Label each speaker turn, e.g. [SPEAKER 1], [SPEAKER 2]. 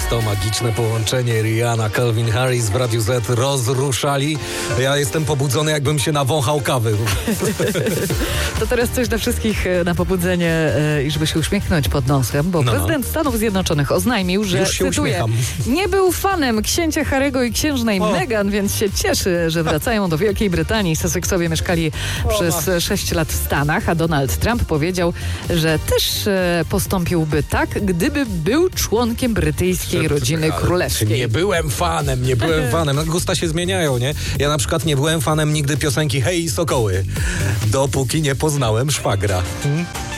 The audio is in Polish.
[SPEAKER 1] to magiczne połączenie. Rihanna, Calvin Harris w Radiu Z rozruszali. Ja jestem pobudzony, jakbym się nawąchał kawy.
[SPEAKER 2] To teraz coś dla wszystkich na pobudzenie i żeby się uśmiechnąć pod nosem, bo prezydent Stanów Zjednoczonych oznajmił, że, cytuję, nie był fanem księcia Harry'ego i księżnej Meghan, więc się cieszy, że wracają do Wielkiej Brytanii. Sussexowie mieszkali przez 6 lat w Stanach, a Donald Trump powiedział, że też postąpiłby tak, gdyby był członkiem brytyjskiej rodziny królewskiej.
[SPEAKER 1] Nie byłem fanem. Gusta się zmieniają, nie? Ja na przykład nie byłem fanem nigdy piosenki Hej Sokoły, dopóki nie poznałem szwagra.